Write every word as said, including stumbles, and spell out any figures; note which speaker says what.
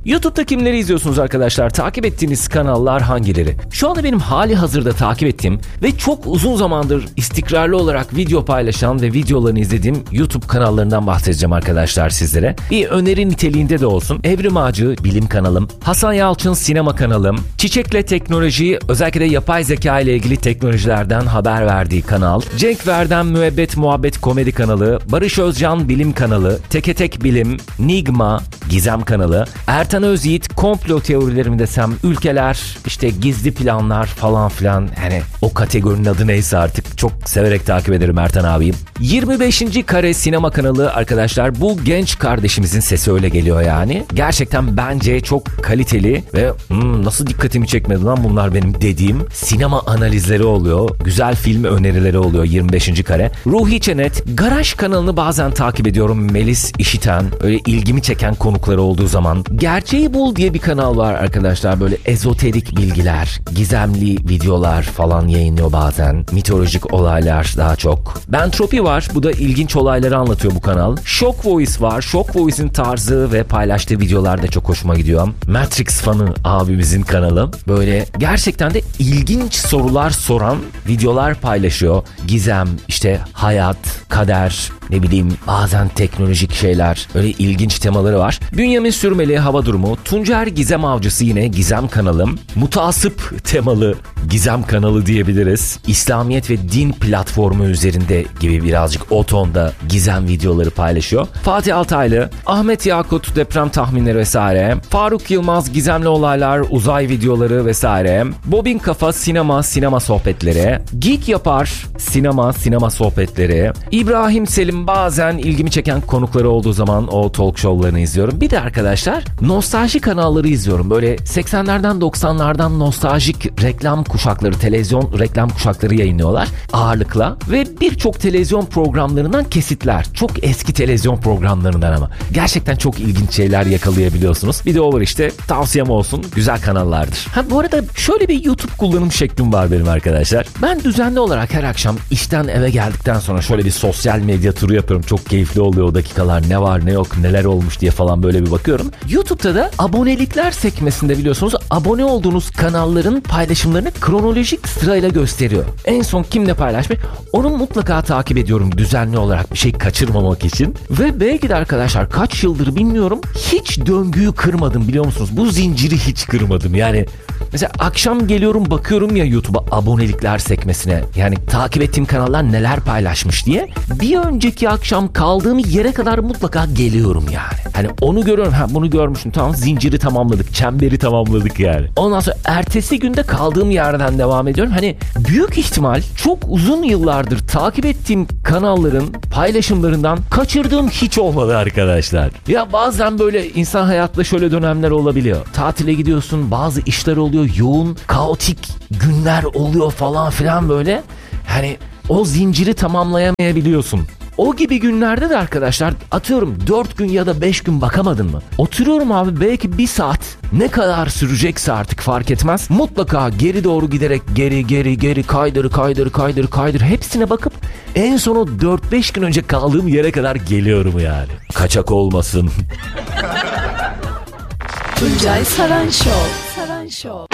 Speaker 1: YouTube'da kimleri izliyorsunuz arkadaşlar? Takip ettiğiniz kanallar hangileri? Şu anda benim hali hazırda takip ettiğim ve çok uzun zamandır istikrarlı olarak video paylaşan ve videolarını izlediğim YouTube kanallarından bahsedeceğim arkadaşlar sizlere. Bir öneri niteliğinde de olsun. Evrim Ağacı bilim kanalım, Hasan Yalçın sinema kanalım, Çiçekle Teknoloji, özellikle de yapay zeka ile ilgili teknolojilerden haber verdiği kanal, Cenk Verden Müebbet Muhabbet komedi kanalı, Barış Özcan bilim kanalı, Teke Tek Bilim, Nigma, Gizem kanalı, Ertan Özyiğit komplo teorileri mi desem, ülkeler, işte gizli planlar falan filan, hani o kategorinin adı neyse artık, çok severek takip ederim Ertan abiyim. yirmi beşinci kare sinema kanalı arkadaşlar, bu genç kardeşimizin sesi öyle geliyor yani. Gerçekten bence çok kaliteli ve hmm, nasıl dikkatimi çekmedi lan bunlar benim dediğim sinema analizleri oluyor. Güzel film önerileri oluyor yirmi beşinci kare. Ruhi Çenet, Garaj kanalını bazen takip ediyorum. Melis İşiten, öyle ilgimi çeken konukları olduğu zaman. Gerçeği Bul diye bir kanal var arkadaşlar. Böyle ezoterik bilgiler, gizemli videolar falan yayınlıyor bazen. Mitolojik olaylar daha çok. Bentropi var. Bu da ilginç olayları anlatıyor bu kanal. Shock Voice var. Shock Voice'in tarzı ve paylaştığı videolar da çok hoşuma gidiyor. Matrix fanı abimizin kanalı. Böyle gerçekten de ilginç sorular soran videolar paylaşıyor. Gizem, işte hayat, kader, ne bileyim bazen teknolojik şeyler, öyle ilginç temaları var. Bünyamin Sürmeli hava durumu, Tuncer Gizem Avcısı yine Gizem kanalım, mutasip temalı Gizem kanalı diyebiliriz. İslamiyet ve din platformu üzerinde gibi birazcık o tonda gizem videoları paylaşıyor. Fatih Altaylı, Ahmet Yakut deprem tahminleri vesaire, Faruk Yılmaz gizemli olaylar, uzay videoları vesaire, Bobin Kafa sinema sinema sohbetleri, Geek Yapar sinema sinema sohbetleri, İbrahim Selim bazen ilgimi çeken konukları olduğu zaman o talk show'larını izliyorum. Bir de arkadaşlar nostalji kanalları izliyorum. Böyle seksenlerden doksanlardan nostaljik reklam kuşakları, televizyon reklam kuşakları yayınlıyorlar ağırlıkla ve birçok televizyon programlarından kesitler. Çok eski televizyon programlarından ama. Gerçekten çok ilginç şeyler yakalayabiliyorsunuz. Bir de o var işte, tavsiyem olsun, güzel kanallardır. Ha bu arada şöyle bir YouTube kullanım şeklim var benim arkadaşlar. Ben düzenli olarak her akşam işten eve geldikten sonra şöyle bir sosyal medya turu yapıyorum. Çok keyifli oluyor o dakikalar. Ne var ne yok, neler olmuş diye falan böyle bir bakıyorum. YouTube'da da abonelikler sekmesinde biliyorsunuz abone olduğunuz kanalların paylaşımlarını kronolojik sırayla gösteriyor. En son kim ne paylaşmış onu mutlaka takip ediyorum düzenli olarak bir şey kaçırmamak için. Ve belki de arkadaşlar kaç yıldır bilmiyorum hiç döngüyü kırmadım biliyor musunuz? Bu zinciri hiç kırmadım. Yani mesela akşam geliyorum bakıyorum ya YouTube'a abonelikler sekmesine. Yani takip ettiğim kanallar neler paylaşmış diye. Bir önceki akşam kaldığım yere kadar mutlaka geliyorum yani. Hani onu görüyorum. Ha bunu görmüşüm. Tamam, zinciri tamamladık. Çemberi tamamladık yani. Ondan sonra ertesi günde kaldığım yerden devam ediyorum. Hani büyük ihtimal çok uzun yıllardır takip ettiğim kanalların paylaşımlarından kaçırdığım hiç olmadı arkadaşlar. Ya bazen böyle insan hayatta şöyle dönemler olabiliyor. Tatile gidiyorsun, bazı işler oluyor, yoğun, kaotik günler oluyor falan filan böyle. Hani o zinciri tamamlayamayabiliyorsun. O gibi günlerde de arkadaşlar atıyorum dört gün ya da beş gün bakamadın mı? Oturuyorum abi belki bir saat, ne kadar sürecekse artık fark etmez. Mutlaka geri doğru giderek geri geri geri kaydır kaydır kaydır kaydır hepsine bakıp en son o dört beş gün önce kaldığım yere kadar geliyorum yani. Kaçak olmasın.
Speaker 2: Tuncay Saran Show. Saran Show.